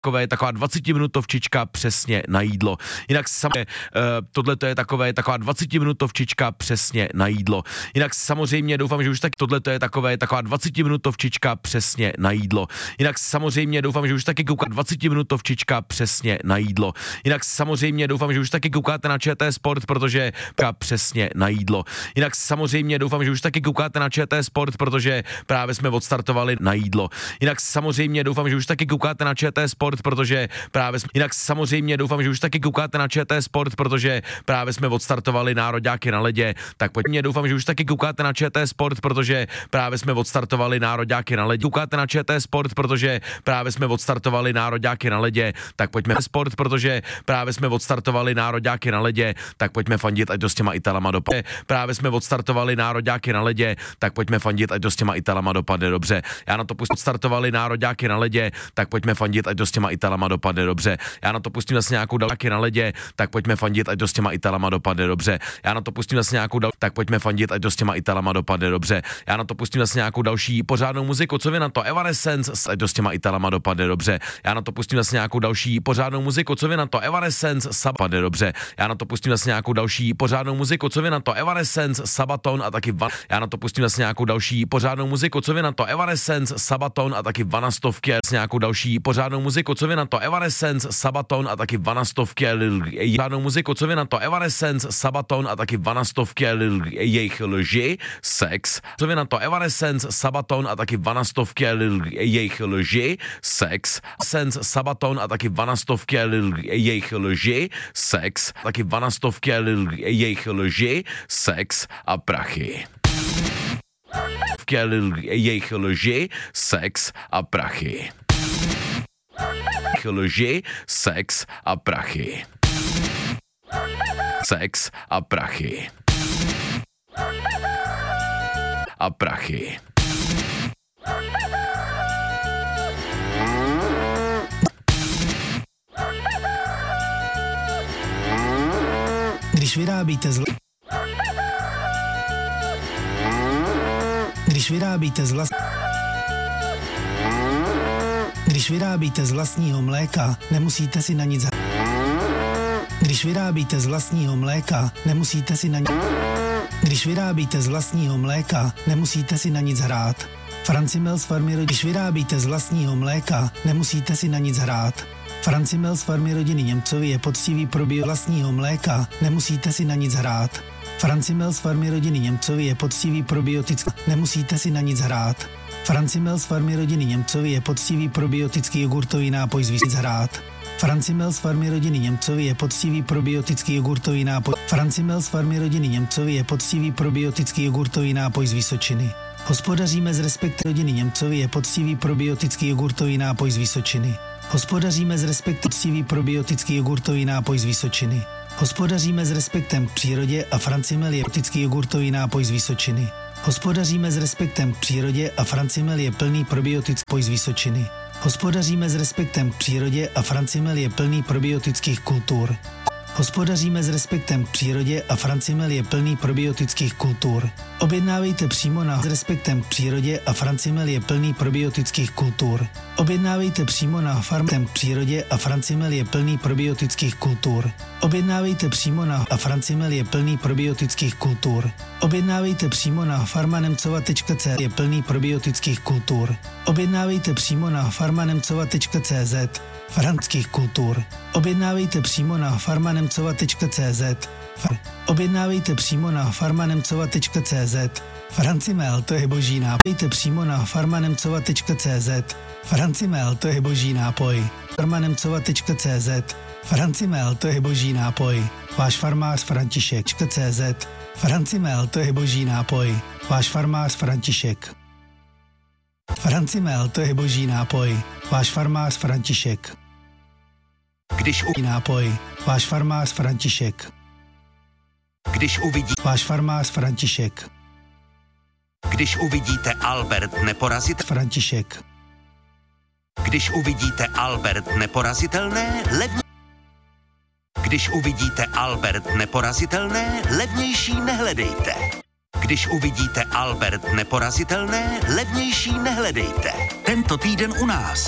taková 20minutovčička přesně na jídlo. Jinak tohle to je taková 20minutovčička přesně na jídlo. Jinak samozřejmě doufám, že už tak tohle to je taková 20minutovčička přesně na jídlo. Jinak samozřejmě doufám, že už taky koukáte 20minutovčička přesně na jídlo. Jinak samozřejmě doufám, že už taky koukáte na ČT Sport, protože přesně na jídlo. Jinak samozřejmě doufám, že už taky koukáte na ČT Sport, protože právě jsme odstartovali na jídlo. Jinak samozřejmě doufám, že už taky koukáte na ČT Sport, protože právě jinak samozřejmě doufám, že už taky koukáte na ČT Sport, protože právě jsme odstartovali nároďáky na ledě. Tak pojďme, doufám, že už taky koukáte na ČT Sport, protože právě jsme odstartovali nároďáky na ledě. Koukáte na ČT Sport, protože právě jsme odstartovali nároďáky na ledě. Tak pojďme sport, protože právě jsme odstartovali nároďáky na ledě. Tak pojďme fandit, ať to s těma Italama dopadne. Právě jsme odstartovali nároďáky na ledě. Tak pojďme fandit, ať to s těma Italama dopadne dobře. Já na to pustím odstartovali nároďáky na ledě. Tak pojďme fandit, ať to s těma Italama dopadne dobře. Já na to pustím zase nějakou další na ledě. Tak pojďme fandit, ať to s těma Italama dopadne dobře. Já na to pustím zase nějakou tak pojďme fandit, ať to s těma Italama dopadne dobře. Já na to pustím zase nějakou další pořádnou muziku. Co vy na to? Evanescence, ať to s těma Italama dopadne dobře. Já na to pustím zase nějakou další pořádnou muziku. Co vy na to? Evanescence, dopadne dobře. Já na to pustím zase nějakou další pořádnou muziku. Co vy na to? Evanescence, Sabaton a taky já na to pustím zase nějakou další pořádnou muziku. Co vy na to? Evanescence, Sabaton a taky vanastovky s nějakou další pořádnou muziku. Co vy na to? Evanescence, Sabaton a taky vanastovky pořádnou muziku. Co vy na to? Evanescence, Sabaton a taky vanastovky jejich lži, sex. Co vy na to? Evanescence, Sabaton a taky vanastovky jejich lži, sex. Sense, Sabaton a taky vanastovky jejich lži, sex. Taky vanastovky jejich lži, sex a prachy. Jejich lži, sex a prachy. Lži, sex a prachy. Sex a prachy. A prachy. Když vyrábíte z vlastního mléka, nemusíte si na nic Když vyrábíte z vlastního mléka, nemusíte si na nic Když vyrábíte z vlastního mléka, nemusíte si na nic hrát. Francimel z farmy rodiny. Když vyrábíte z vlastního mléka, nemusíte si na nic hrát. Francimel z farmy rodiny Němcovi je poctivý probio vlastního mléka, nemusíte si na nic hrát. Francimel z farmy rodiny Němcovi je poctivý probiotický, nemusíte si na nic hrát. Francimel z farmy rodiny Němcovi je poctivý probiotický jogurtový nápoj z víc hrát. Francimel z farmy rodiny Němcovi je poctivý probiotický jogurtový nápoj. Francimel z farmy rodiny Němcovi je poctivý probiotický jogurtový nápoj z Vysočiny. Hospodaříme z respektu rodiny Němcovi je poctivý probiotický jogurtový nápoj z Vysočiny. Hospodaříme z respektu poctivý probiotický jogurtový nápoj z Vysočiny. Hospodaříme s respektem k přírodě a Francimel je probiotický jogurtový nápoj z Vysočiny. Hospodaříme s respektem k přírodě a Francimel je plný probiotický nápoj z Vysočiny. Hospodaříme s respektem k přírodě a Francimel je plný probiotických kultur. Hospodaříme s respektem k přírodě a Francimel je plný probiotických kultur. Objednávejte přímo na s respektem k přírodě a Francimel je plný probiotických kultur. Objednávejte přímo na farmem k přírodě a Francimel je plný probiotických kultur. Objednávejte přímo na a Francimel je plný probiotických kultur. Objednávejte přímo na farmanemcova.cz je plný probiotických kultur. Objednávejte přímo na farmanemcova.cz franských kultur. Objednávejte přímo na farmanemcova.cz. Objednávejte přímo na farmanemcova.cz. Francimel, to je boží nápoj. Objednávejte přímo na farmanemcova.cz. Francimel, to je boží nápoj. Farmanemcova.cz. Francimel, to je boží nápoj. Váš farmář František.cz. Francimel, to je boží nápoj. Váš farmář František. Francimel, to je boží nápoj. Váš farmář František. Když nápoj. Váš farmář František. Když uvidí váš farmář František. Když uvidíte Albert neporazit František. Když uvidíte Albert neporazitelné, Když uvidíte Albert neporazitelné, levnější nehledejte. Když uvidíte Albert neporazitelné, levnější nehledejte. Tento týden u nás.